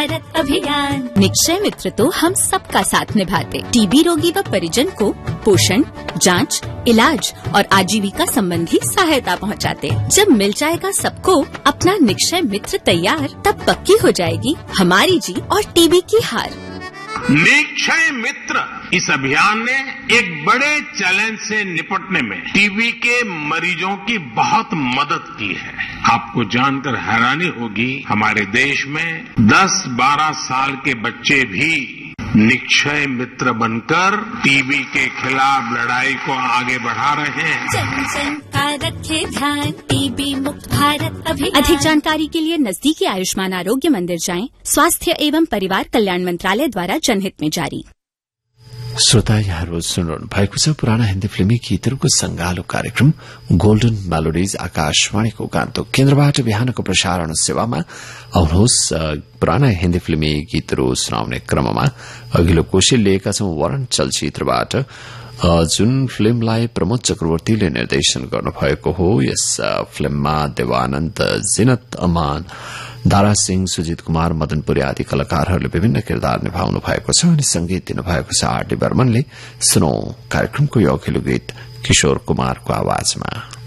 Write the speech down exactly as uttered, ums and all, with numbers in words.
भारत अभियान। निक्षय मित्र तो हम सबका साथ निभाते, टीबी रोगी व परिजन को पोषण, जांच, इलाज और आजीविका संबंधी सहायता पहुंचाते। जब मिल जाएगा सबको अपना निक्षय मित्र तैयार, तब पक्की हो जाएगी हमारी जीत और टीबी की हार। निक्षय मित्र इस अभियान ने एक बड़े चैलेंज से निपटने में टीबी के मरीजों की बहुत मदद की है। आपको जानकर हैरानी होगी, हमारे देश में दस बारह साल के बच्चे भी निक्षय मित्र बनकर टीबी के खिलाफ लड़ाई को आगे बढ़ा रहे हैं। जन जन का रखे ध्यान, टीबी मुक्त भारत अभियान। अधिक जानकारी के लिए नजदीकी आयुष्मान आरोग्य मंदिर जाएं। स्वास्थ्य एवं परिवार कल्याण मंत्रालय द्वारा जनहित में जारी। श्रोता यहाँहरू सुनिरहनु भएको छ पुराना हिन्दी फिल्मी गीतहरूको संगालो कार्यक्रम गोल्डन मेलोडिज आकाशवाणीको गान्तोक केन्द्रबाट बिहानको प्रसारण सेवामा। आउनुहोस् पुराना हिन्दी फिल्मी गीतहरू सुनाउने क्रममा अघिल्लो कोशी लिएका छौं वरण चलचित्रबाट, जुन फिल्मलाई प्रमोद चक्रवर्तीले निर्देशन गर्नुभएको हो। यस फिल्ममा देवानन्द, जिनत अमान, दारा सिंह, सुजित कुमार, मदनपुरी आदि कलाकारहरूले विभिन्न किरदार निभाउनु भएको छ अनि संगीत दिनुभएको छ आर डी बर्मनले। सुनौ कार्यक्रमको यो अघिल्लो गीत किशोर कुमारको आवाजमा।